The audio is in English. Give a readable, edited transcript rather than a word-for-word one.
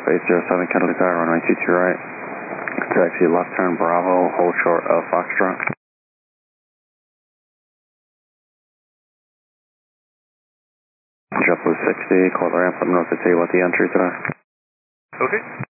807 Kennedy Tower, runway 22 right. Taxi left turn Bravo, hold short of Foxtrot. JetBlue 60, call the ramp, let me know if they tell you what the entries are. Okay.